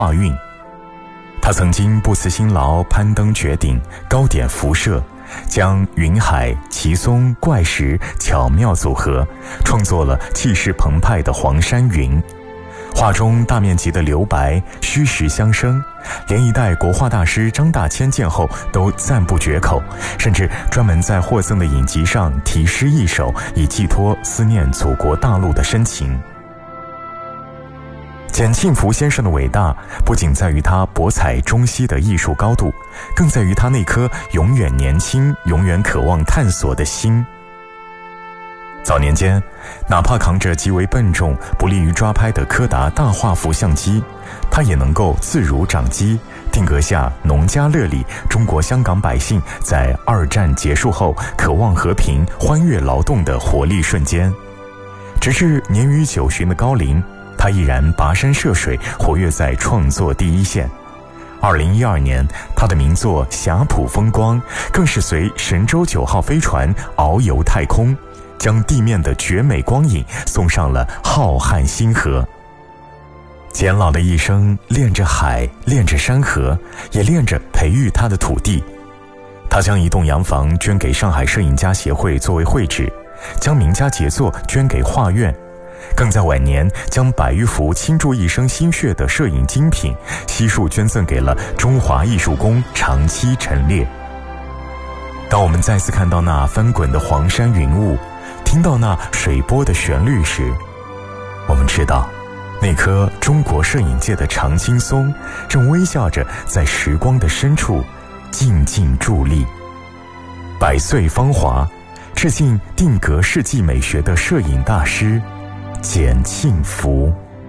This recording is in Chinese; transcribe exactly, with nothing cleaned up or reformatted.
画韵。他曾经不辞辛劳攀登绝顶，高点辐射，将云海、奇松、怪石巧妙组合，创作了气势澎湃的黄山云。画中大面积的留白，虚实相生，连一代国画大师张大千见后都赞不绝口，甚至专门在获赠的影集上题诗一首，以寄托思念祖国大陆的深情。简庆福先生的伟大，不仅在于他博采中西的艺术高度，更在于他那颗永远年轻、永远渴望探索的心。早年间，哪怕扛着极为笨重、不利于抓拍的柯达大画幅相机，他也能够自如掌机，定格下农家乐里中国香港百姓在二战结束后渴望和平、欢悦劳动的活力瞬间。直至年逾九旬的高龄，他依然跋山涉水，活跃在创作第一线。二零一二年，他的名作《霞浦风光》更是随神舟九号飞船遨游太空，将地面的绝美光影送上了浩瀚星河。简老的一生恋着海，恋着山河，也恋着培育他的土地。他将一栋洋房捐给上海摄影家协会作为会址，将名家杰作捐给画院，更在晚年将百余幅倾注一生心血的摄影精品悉数捐赠给了中华艺术宫，长期陈列。当我们再次看到那翻滚的黄山云雾，听到那水波的旋律时，我们知道那棵中国摄影界的常青松正微笑着在时光的深处静静伫立。百岁芳华，致敬定格世纪美学的摄影大师简庆福。